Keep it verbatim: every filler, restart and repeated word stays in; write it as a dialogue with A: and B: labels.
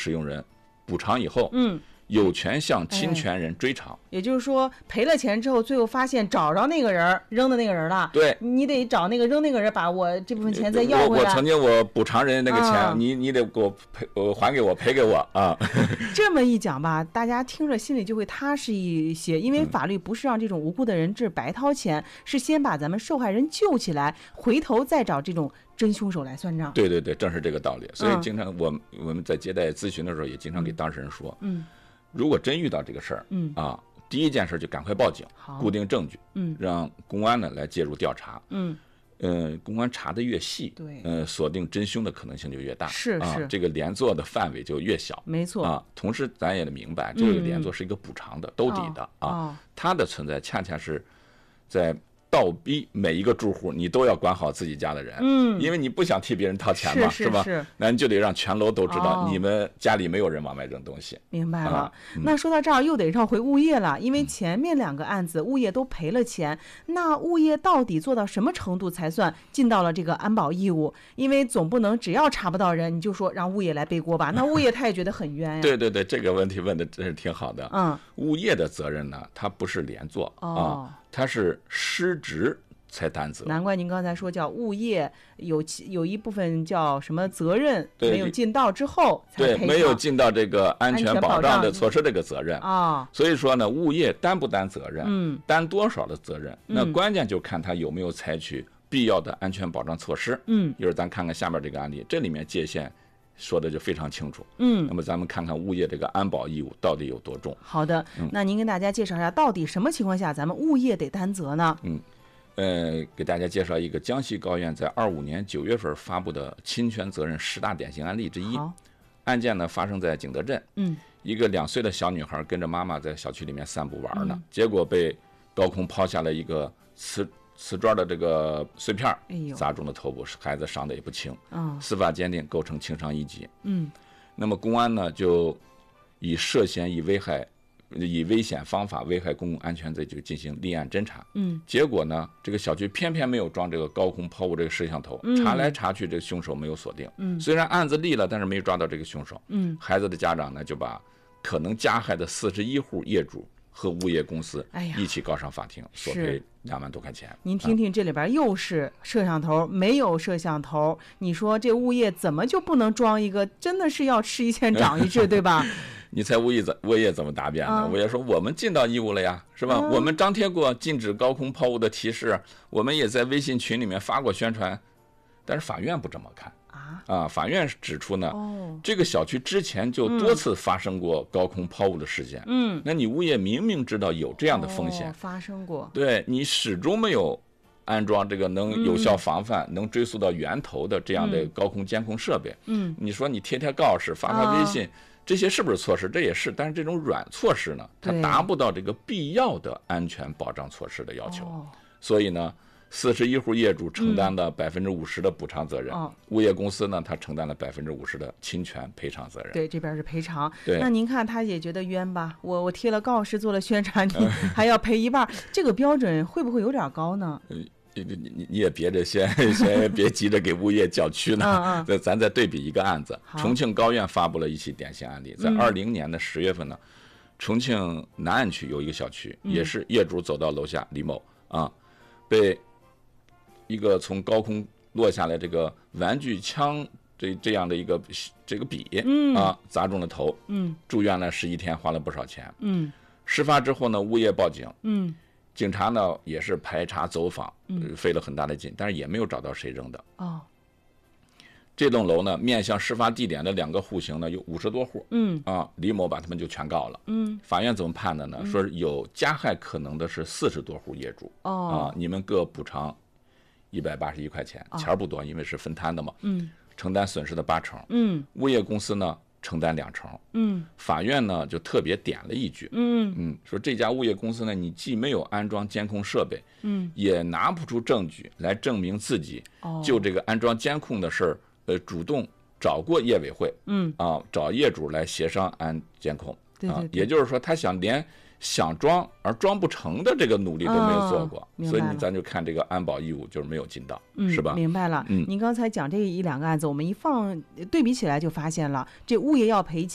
A: 使用人补偿以后，
B: 嗯，
A: 有权向侵权人追偿。
B: 也就是说，赔了钱之后，最后发现找着那个人扔的那个人了，
A: 对，
B: 你得找那个扔那个人，把我这部分钱再要回来。
A: 我我曾经我补偿人那个钱，
B: 啊、
A: 你你得给我赔，我还给我赔给我啊。
B: 这么一讲吧，大家听着心里就会踏实一些，因为法律不是让这种无辜的人质白掏钱，嗯、是先把咱们受害人救起来，回头再找这种真凶手来算账。
A: 对对对，正是这个道理。所以经常我们、嗯、我们在接待咨询的时候，也经常给当事人说，
B: 嗯，
A: 如果真遇到这个事儿，
B: 嗯
A: 啊。第一件事就赶快报警，固定证据，
B: 嗯，
A: 让公安呢来介入调查，
B: 嗯，
A: 呃，公安查的越细，
B: 对，
A: 呃，锁定真凶的可能性就越大，
B: 是是，
A: 啊，这个连坐的范围就越小，
B: 没错
A: 啊。同时，咱也得明白，这个连坐是一个补偿的、兜底的
B: 哦、
A: 啊，
B: 哦、
A: 它的存在恰恰是在倒逼每一个住户，你都要管好自己家的人，
B: 嗯，
A: 因为你不想替别人掏钱嘛，
B: 是, 是, 是
A: 吧？那你就得让全楼都知道，
B: 哦、
A: 你们家里没有人往外扔东西。
B: 明白了。
A: 啊嗯、
B: 那说到这儿又得绕回物业了，因为前面两个案子物业都赔了钱，那物业到底做到什么程度才算尽到了这个安保义务？因为总不能只要查不到人，你就说让物业来背锅吧，那物业他也觉得很冤呀。
A: 对对对，这个问题问的真是挺好的。
B: 嗯，
A: 物业的责任呢，它不是连坐、
B: 哦、
A: 啊，它是失职才担责。
B: 难怪您刚才说叫物业有有一部分叫什么责任没有尽到之后才赔偿，
A: 对，没有尽到这个安全保障的措施这个责任
B: 啊、哦。
A: 所以说呢，物业担不担责任，
B: 嗯，
A: 担多少的责任，
B: 嗯、
A: 那关键就看他有没有采取必要的安全保障措施。
B: 嗯，
A: 一会儿咱看看下面这个案例，这里面界限说的就非常清楚。
B: 嗯，
A: 那么咱们看看物业这个安保义务到底有多重。
B: 好的，
A: 嗯、
B: 那您跟大家介绍一下，到底什么情况下咱们物业得担责呢？
A: 嗯。呃，给大家介绍一个江西高院在二五年九月份发布的侵权责任十大典型案例之一。案件呢发生在景德镇，
B: 嗯，
A: 一个两岁的小女孩跟着妈妈在小区里面散步玩呢，
B: 嗯、
A: 结果被高空抛下了一个瓷瓷砖的这个碎片，
B: 哎呦，
A: 砸中了头部，孩子伤得也不轻。
B: 嗯，
A: 司法鉴定构成轻伤一级。
B: 嗯，
A: 那么公安呢就以涉嫌以危害。以危险方法危害公共安全罪就进行立案侦查，
B: 嗯，
A: 结果呢，这个小区偏偏没有装这个高空抛物这个摄像头，
B: 嗯、
A: 查来查去，这个凶手没有锁定，
B: 嗯，
A: 虽然案子立了，但是没有抓到这个凶手，
B: 嗯，
A: 孩子的家长呢就把可能加害的四十一户业主和物业公司一起告上法庭，索赔两万多块钱。
B: 您听听，这里边又是摄像头，嗯、没有摄像头，你说这物业怎么就不能装一个？真的是要吃一堑长一智，对吧？
A: 你猜物业怎物业怎么答辩呢？物业说我们尽到义务了呀，是吧？
B: 嗯、
A: 我们张贴过禁止高空抛物的提示，我们也在微信群里面发过宣传，但是法院不这么看
B: 啊
A: 啊！法院指出呢，
B: 哦、
A: 这个小区之前就多次发生过高空抛物的事件，
B: 嗯，
A: 那你物业明明知道有这样的风险，
B: 哦、发生过，
A: 对你始终没有安装这个能有效防范、嗯、能追溯到源头的这样的高空监控设备，
B: 嗯，
A: 你说你贴贴告示、发发微信。
B: 哦，
A: 这些是不是措施？这也是，但是这种软措施呢，它达不到这个必要的安全保障措施的要求。
B: 哦、
A: 所以呢，四十一户业主承担了百分之五十的补偿责任，
B: 嗯哦、
A: 物业公司呢，他承担了百分之五十的侵权赔偿责任。
B: 对，这边是赔偿。
A: 对，
B: 那您看他也觉得冤吧？我我贴了告示，做了宣传，你还要赔一半，这个标准会不会有点高呢？
A: 嗯你你你也别着先先别急着给物业叫屈呢，
B: 嗯嗯、
A: 咱再对比一个案子，重庆高院发布了一起典型案例，在二零年的十月份呢，嗯、重庆南岸区有一个小区，
B: 嗯、
A: 也是业主走到楼下，李某啊，被一个从高空落下来这个玩具枪这这样的一个这个笔、
B: 嗯、
A: 啊砸中了头，
B: 嗯，
A: 住院了十一天，花了不少钱，
B: 嗯，
A: 事发之后呢，物业报警，
B: 嗯。
A: 警察呢也是排查走访，
B: 嗯，
A: 费了很大的劲，但是也没有找到谁扔的。
B: 哦，
A: 这栋楼呢，面向事发地点的两个户型呢有五十多户，
B: 嗯
A: 啊，李某把他们就全告了，
B: 嗯，
A: 法院怎么判的呢？嗯、说有加害可能的是四十多户业主，
B: 哦，
A: 啊，你们各补偿一百八十一块钱，
B: 哦、
A: 钱不多，因为是分摊的嘛，
B: 嗯，
A: 承担损失的八成，
B: 嗯，
A: 物业公司呢承担两成，
B: 嗯，
A: 法院呢就特别点了一句，
B: 嗯
A: 嗯，说这家物业公司呢，你既没有安装监控设备，
B: 嗯，
A: 也拿不出证据来证明自己就这个安装监控的事儿，呃，主动找过业委会，
B: 嗯
A: 啊，找业主来协商安监控，
B: 对对对，
A: 啊，也就是说，他想连想装而装不成的这个努力都没有做过，
B: 哦、
A: 所以你咱就看这个安保义务就是没有尽到，
B: 嗯、
A: 是吧？
B: 明白了。
A: 嗯，
B: 您刚才讲这一两个案子，我们一放对比起来就发现了，这物业要赔钱。